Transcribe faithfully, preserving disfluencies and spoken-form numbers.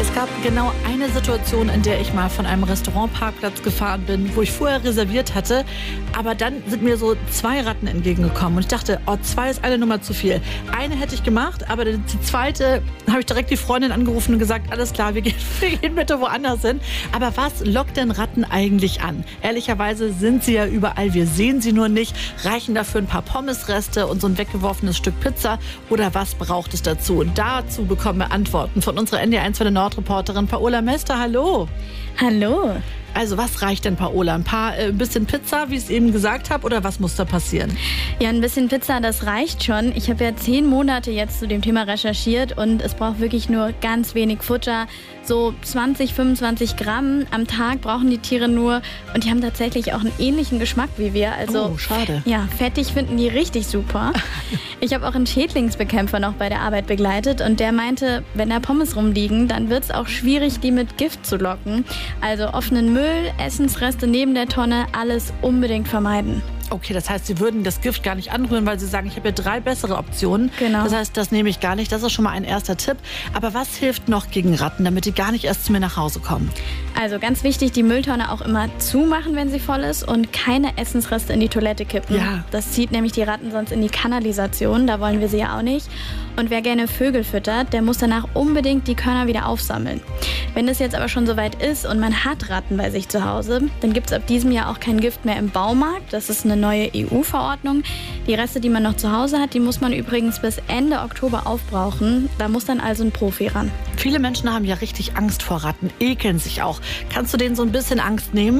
Es gab genau eine Situation, in der ich mal von einem Restaurantparkplatz gefahren bin, wo ich vorher reserviert hatte. Aber dann sind mir so zwei Ratten entgegengekommen. Und ich dachte, oh, zwei ist eine Nummer zu viel. Eine hätte ich gemacht, aber die zweite habe ich direkt die Freundin angerufen und gesagt, alles klar, wir gehen, wir gehen bitte woanders hin. Aber was lockt denn Ratten eigentlich an? Ehrlicherweise sind sie ja überall, wir sehen sie nur nicht. Reichen dafür ein paar Pommesreste und so ein weggeworfenes Stück Pizza? Oder was braucht es dazu? Und dazu bekommen wir Antworten von unserer N D R eins für die Nordreporterin Paola Mester. Hallo. Hallo. Also was reicht denn, Paola? Ein paar, äh, ein bisschen Pizza, wie ich es eben gesagt habe, oder was muss da passieren? Ja, ein bisschen Pizza, das reicht schon. Ich habe ja zehn Monate jetzt zu dem Thema recherchiert und es braucht wirklich nur ganz wenig Futter. So zwanzig, fünfundzwanzig Gramm am Tag brauchen die Tiere nur und die haben tatsächlich auch einen ähnlichen Geschmack wie wir. Also, oh, schade. Ja, fettig finden die richtig super. Ich habe auch einen Schädlingsbekämpfer noch bei der Arbeit begleitet und der meinte, wenn da Pommes rumliegen, dann wird es auch schwierig, die mit Gift zu locken. Also offenen Müll, Essensreste neben der Tonne, alles unbedingt vermeiden. Okay, das heißt, Sie würden das Gift gar nicht anrühren, weil Sie sagen, ich habe ja drei bessere Optionen. Genau. Das heißt, das nehme ich gar nicht. Das ist schon mal ein erster Tipp. Aber was hilft noch gegen Ratten, damit die gar nicht erst zu mir nach Hause kommen? Also ganz wichtig, die Mülltonne auch immer zumachen, wenn sie voll ist und keine Essensreste in die Toilette kippen. Ja. Das zieht nämlich die Ratten sonst in die Kanalisation. Da wollen wir sie ja auch nicht. Und wer gerne Vögel füttert, der muss danach unbedingt die Körner wieder aufsammeln. Wenn es jetzt aber schon soweit ist und man hat Ratten bei sich zu Hause, dann gibt es ab diesem Jahr auch kein Gift mehr im Baumarkt. Das ist eine neue E U-Verordnung. Die Reste, die man noch zu Hause hat, die muss man übrigens bis Ende Oktober aufbrauchen. Da muss dann also ein Profi ran. Viele Menschen haben ja richtig Angst vor Ratten, ekeln sich auch. Kannst du denen so ein bisschen Angst nehmen?